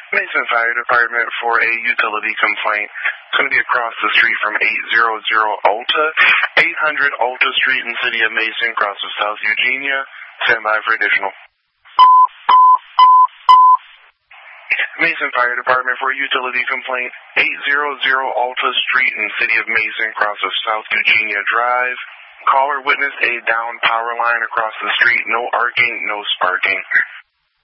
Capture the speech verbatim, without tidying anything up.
Mason Fire Department for a utility complaint. It's going to be across the street from eight hundred Alta, eight hundred Alta Street in City of Mason, across of South Eugenia. Stand by for additional. Mason Fire Department for a utility complaint. eight hundred Alta Street in City of Mason, across of South Eugenia Drive. Caller witnessed a down power line across the street. No arcing, no sparking.